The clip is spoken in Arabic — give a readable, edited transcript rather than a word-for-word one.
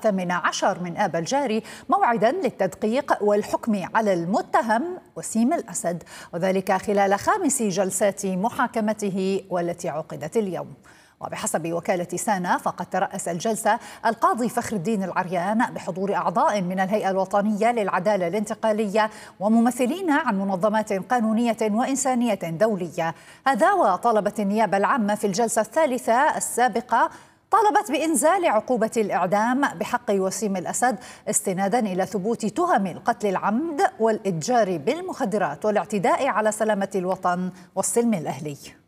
18 من آب الجاري موعدا للتدقيق والحكم على المتهم وسيم الأسد، وذلك خلال 5 جلسات محاكمته والتي عقدت اليوم. وبحسب وكالة سانا فقد ترأس الجلسة القاضي فخر الدين العريان بحضور أعضاء من الهيئة الوطنية للعدالة الانتقالية وممثلين عن منظمات قانونية وإنسانية دولية. هذا وطالبت النيابة العامة في الجلسة الثالثة السابقة طالبت بإنزال عقوبة الإعدام بحق وسيم الأسد استنادا إلى ثبوت تهم القتل العمد والإتجار بالمخدرات والاعتداء على سلامة الوطن والسلم الأهلي.